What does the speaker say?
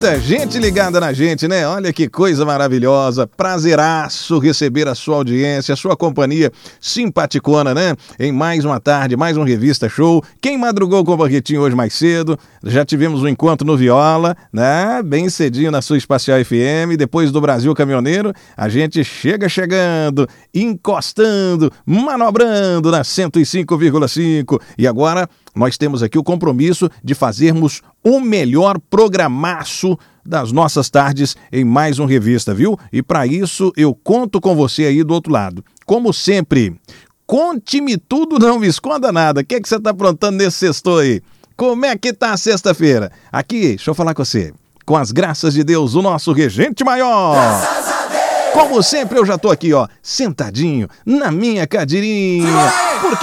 Muita gente ligada na gente, né? Olha que coisa maravilhosa. Prazeraço receber a sua audiência, a sua companhia simpaticona, né? Em mais uma tarde, mais um Revista Show. Quem madrugou com o Barretinho hoje mais cedo? Já tivemos um encontro no Viola, né? Bem cedinho na sua Espacial FM. Depois do Brasil Caminhoneiro, a gente chegando, encostando, manobrando na 105,5. E agora nós temos aqui o compromisso de fazermos o melhor programaço das nossas tardes em mais um Revista, viu? E para isso eu conto com você aí do outro lado. Como sempre, conte-me tudo, não me esconda nada. O que você tá aprontando nesse sextou aí? Como é que tá a sexta-feira? Aqui, deixa eu falar com você. Com as graças de Deus, o nosso regente maior. Graças a Deus! Como sempre, eu já tô aqui, ó, sentadinho na minha cadeirinha. Porque